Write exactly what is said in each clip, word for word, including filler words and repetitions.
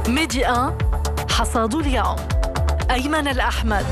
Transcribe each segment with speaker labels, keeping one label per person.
Speaker 1: ميديا حصاد اليوم. أيمن الأحمد.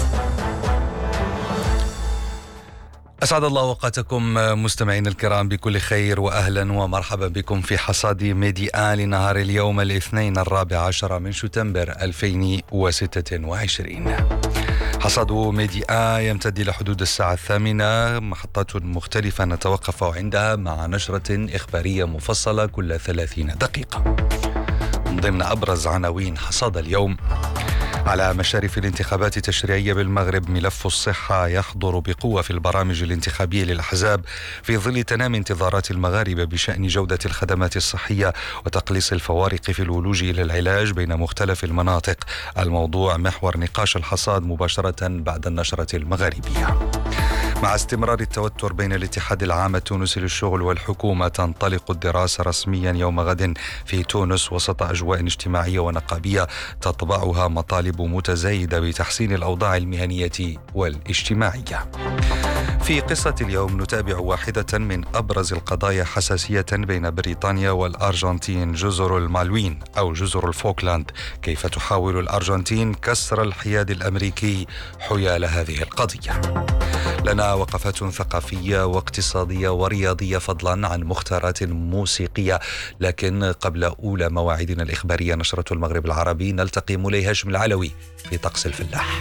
Speaker 2: أسعد الله أوقاتكم مستمعين الكرام بكل خير، وأهلا ومرحبا بكم في حصاد ميديا لنهار اليوم الاثنين الرابع عشر من شتنبر ألفين وستة وعشرين. حصاد ميديا يمتد إلى حدود الساعة الثامنة، محطات مختلفة نتوقف عندها مع نشرة إخبارية مفصلة كل ثلاثين دقيقة. من ضمن أبرز عناوين حصاد اليوم: على مشارف الانتخابات التشريعية بالمغرب، ملف الصحة يحضر بقوة في البرامج الانتخابية للأحزاب في ظل تنامي انتظارات المغاربة بشأن جودة الخدمات الصحية وتقليص الفوارق في الولوج إلى العلاج بين مختلف المناطق. الموضوع محور نقاش الحصاد مباشرة بعد النشرة المغاربية. مع استمرار التوتر بين الاتحاد العام التونسي للشغل والحكومة، تنطلق الدراسة رسميا يوم غد في تونس وسط أجواء اجتماعية ونقابية تطبعها مطالب متزايدة بتحسين الأوضاع المهنية والاجتماعية. في قصة اليوم نتابع واحدة من أبرز القضايا حساسية بين بريطانيا والأرجنتين، جزر المالوين أو جزر الفوكلاند. كيف تحاول الأرجنتين كسر الحياد الأمريكي حيال هذه القضية؟ لنا وقفات ثقافية واقتصادية ورياضية، فضلا عن مختارات موسيقية. لكن قبل أولى مواعيدنا الإخبارية نشرة المغرب العربي، نلتقي مولاي هاشم العلوي في طقس الفلاح.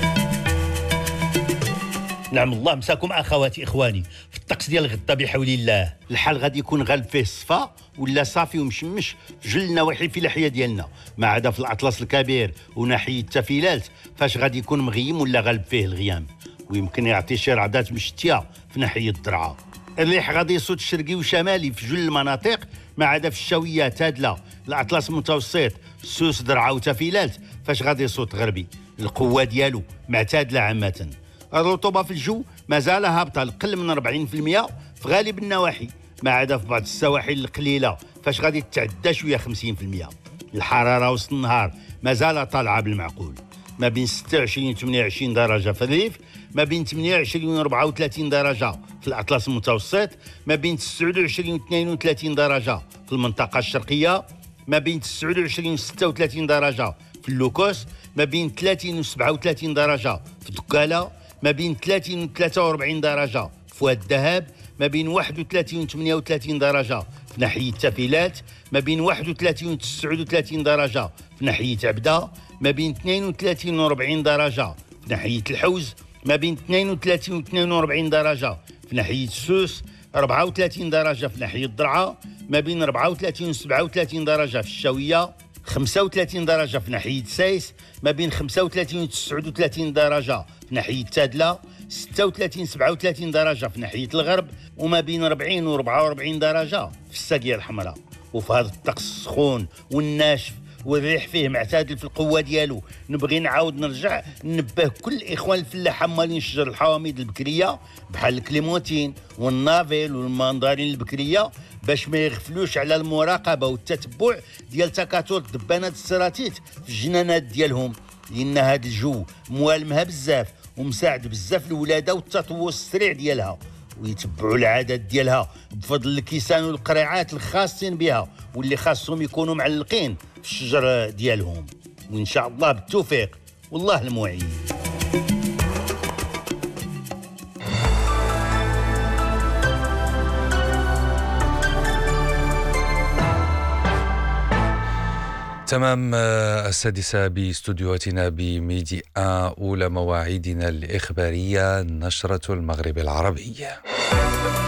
Speaker 3: نعم الله مساكم اخواتي اخواني. في الطقس ديال غدا بحول الله الحال غادي يكون غالب فيه الصفا ولا صافي ومشمش في جل النواحي الفلاحيه ديالنا، ما عدا في الاطلس الكبير وناحيه التفيلات فاش غادي يكون مغيم ولا غالب فيه الغيام، ويمكن يعطي شي رعدات مشتيه في ناحيه الدرعا. الريح غادي يصوت شرقي وشمالي في جل المناطق، ما عدا في الشاويه تادله الاطلس المتوسط سوس درعا وتفيلات فاش غادي يصوت غربي. القوه ديالو معتادله عامه. الرطوبة في الجو مازال هابطة لقل من أربعين بالمئة في غالب النواحي، ما عدا في بعض السواحل القليلة فاش غادي تتعدى شوية خمسين بالمئة. الحرارة وسط النهار مازال طالعة بالمعقول، ما بين ستة وعشرين و ثمانية وعشرين درجة في الريف، ما بين ثمانية وعشرين و أربعة وثلاثين درجة في الأطلس المتوسط، ما بين تسعة وعشرين و اثنين وثلاثين درجة في المنطقة الشرقية، ما بين تسعة وعشرين و ستة وثلاثين درجة في اللوكوس، ما بين ثلاثين و سبعة وثلاثين درجة في دكالة، ما بين ثلاثين و ثلاثة وأربعين درجة في واد الذهب، ما بين واحد وثلاثين و ثمانية وثلاثين درجة في ناحية التفيلات، ما بين واحد وثلاثين و تسعة وثلاثين درجة في ناحية عبدة، ما بين اثنين وثلاثين و أربعين درجة في ناحية الحوز، ما بين اثنين وثلاثين و اثنين وأربعين درجة في ناحية السوس، أربعة وثلاثين درجة في ناحية الدرعا، ما بين أربعة وثلاثين و سبعة وثلاثين درجة في الشاوية، خمسة وثلاثين درجة في ناحية سايس، ما بين خمسة وثلاثين و تسعة وثلاثين درجة في ناحية تادلة، ستة وثلاثين و سبعة وثلاثين درجة في ناحية الغرب، وما بين أربعين و أربعة وأربعين درجة في الساقية الحمراء. وفي هذا الطقس السخون والناشف والريح فيه معتدل في القوة ديالو، نبغي نعاود نرجع ننبه كل الإخوان الفلاحة مالين شجر الحواميد البكرية بحال الكليمونتين والنافيل والماندارين البكرية باش ما يغفلوش على المراقبة والتتبع ديال تكاثر دبانات السراتيت في الجنانات ديالهم، لأن هذا الجو موالمها بزاف ومساعد بزاف الولادة والتطور السريع ديالها، ويتبعوا العادات ديالها بفضل الكيسان والقريعات الخاصين بها واللي خاصهم يكونوا معلقين في الشجر ديالهم. وإن شاء الله بالتوفيق والله المعين.
Speaker 2: تمام السادسة باستوديوهاتنا بميديا، أولى مواعيدنا الإخبارية نشرة المغرب العربية.